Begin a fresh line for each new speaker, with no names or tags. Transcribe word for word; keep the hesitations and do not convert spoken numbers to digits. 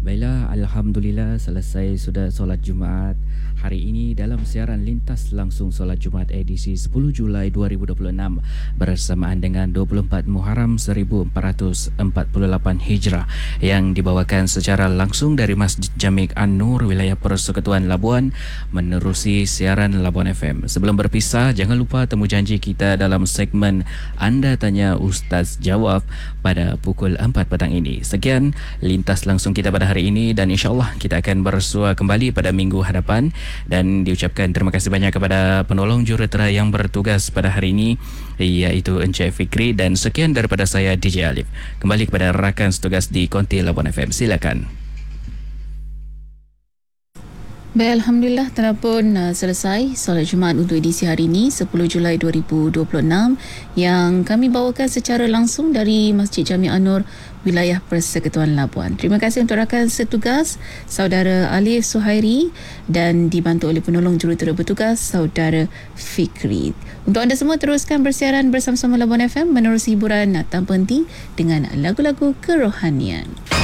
Baiklah, Alhamdulillah selesai sudah solat Jumaat. Hari ini dalam siaran lintas langsung solat Jumaat edisi sepuluh Julai dua ribu dua puluh enam bersamaan dengan dua puluh empat Muharram seribu empat ratus empat puluh lapan Hijrah yang dibawakan secara langsung dari Masjid Jamik An-Nur wilayah Persekutuan Labuan menerusi siaran Labuan F M. Sebelum berpisah, jangan lupa temu janji kita dalam segmen Anda Tanya Ustaz Jawab pada pukul empat petang ini. Sekian lintas langsung kita pada hari ini dan insya-Allah kita akan bersua kembali pada minggu hadapan. Dan diucapkan terima kasih banyak kepada penolong jurutera yang bertugas pada hari ini, iaitu Encik Fikri, dan sekian daripada saya D J Alif. Kembali kepada rakan setugas di Konti Labuan F M. Silakan.
Baik, Alhamdulillah telah pun uh, selesai solat Jumaat untuk edisi hari ini sepuluh Julai dua ribu dua puluh enam yang kami bawakan secara langsung dari Masjid Jamik An-Nur wilayah Persekutuan Labuan. Terima kasih untuk rakan setugas Saudara Alif Suhairi dan dibantu oleh penolong jurutera bertugas Saudara Fikri. Untuk anda semua teruskan bersiaran bersama-sama Labuan F M menerusi hiburan tanpa henti dengan lagu-lagu kerohanian.